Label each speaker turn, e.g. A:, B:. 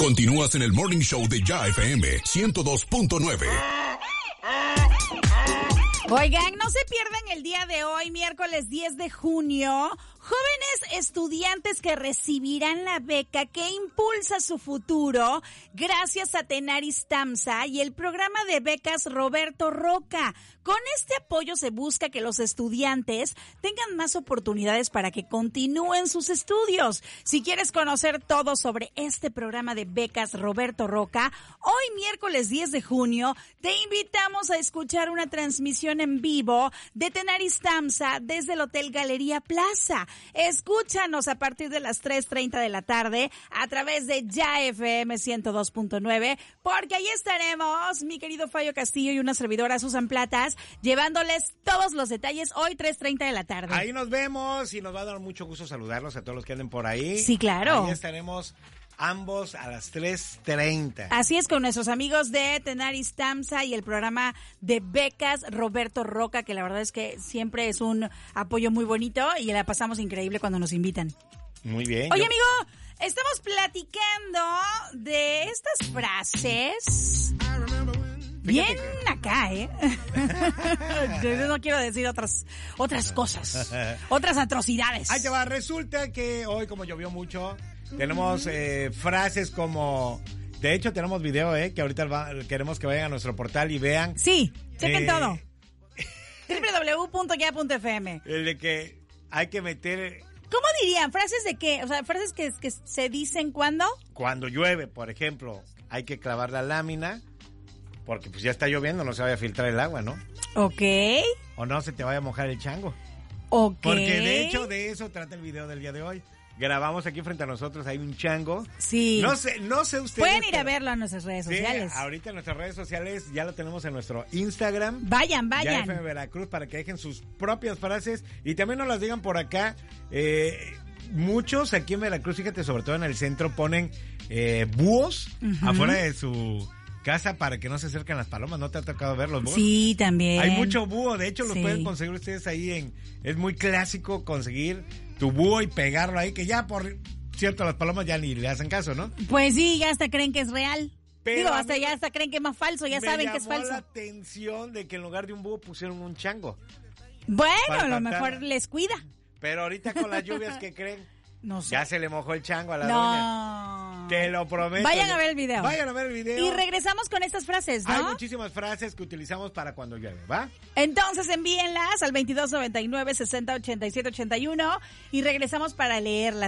A: Continúas en el Morning Show de Ya FM 102.9.
B: Oigan, no se pierdan el día de hoy, miércoles 10 de junio, jóvenes estudiantes que recibirán la beca que impulsa su futuro gracias a Tenaris Tamsa y el programa de becas Roberto Roca. Con este apoyo se busca que los estudiantes tengan más oportunidades para que continúen sus estudios. Si quieres conocer todo sobre este programa de becas Roberto Roca, hoy miércoles 10 de junio te invitamos a escuchar una transmisión en vivo de Tenaris Tamsa desde el Hotel Galería Plaza. Escúchanos a partir de las 3:30 de la tarde a través de Ya FM 102.9, porque ahí estaremos mi querido Fallo Castillo y una servidora Susan Platas llevándoles todos los detalles hoy 3:30 de la tarde.
C: Ahí nos vemos y nos va a dar mucho gusto saludarlos a todos los que anden por ahí.
B: Sí, claro.
C: Ahí estaremos ambos a las 3:30.
B: Así es, con nuestros amigos de Tenaris Tamsa y el programa de becas Roberto Roca, que la verdad es que siempre es un apoyo muy bonito y la pasamos increíble cuando nos invitan.
C: Muy bien.
B: Oye, amigo, estamos platicando de estas frases bien acá, ¿eh? Yo no quiero decir otras cosas, otras atrocidades.
C: Ahí te va, resulta que hoy, como llovió mucho, tenemos frases como... De hecho, tenemos video, que ahorita queremos que vayan a nuestro portal y vean.
B: Sí, chequen todo. www.ya.fm.
C: El de que hay que meter...
B: ¿Cómo dirían? ¿Frases de qué? O sea, frases que se dicen ¿cuándo?
C: Cuando llueve, por ejemplo, hay que clavar la lámina, porque pues ya está lloviendo, no se vaya a filtrar el agua, ¿no?
B: Ok.
C: O no se te vaya a mojar el chango.
B: Ok.
C: Porque de hecho de eso trata el video del día de hoy. Grabamos aquí frente a nosotros, hay un chango.
B: Sí.
C: No sé ustedes.
B: Pueden ir a verlo a nuestras redes sociales.
C: Ahorita en nuestras redes sociales ya lo tenemos en nuestro Instagram.
B: Vayan.
C: Ya FM Veracruz, para que dejen sus propias frases y también nos las digan por acá. Muchos aquí en Veracruz, fíjate, sobre todo en el centro, ponen búhos afuera de su casa para que no se acerquen las palomas. ¿No te ha tocado ver los búhos?
B: Sí, también.
C: Hay mucho búho, de hecho los pueden conseguir ustedes ahí es muy clásico conseguir tu búho y pegarlo ahí, que ya por cierto las palomas ya ni le hacen caso, ¿no?
B: Pues sí, ya hasta creen que es real.
C: Pero
B: ya hasta creen que es más falso, ya saben que es falso.
C: Me llamó la atención de que en lugar de un búho pusieron un chango.
B: Bueno, a lo mejor les cuida.
C: Pero ahorita con las lluvias, ¿qué creen?
B: No sé.
C: Ya se le mojó el chango a la doña. Te lo prometo.
B: Vayan a ver el video.
C: Vayan a ver el video.
B: Y regresamos con estas frases, ¿no?
C: Hay muchísimas frases que utilizamos para cuando llueve, ¿va?
B: Entonces envíenlas al 2299-608781 y regresamos para leerlas.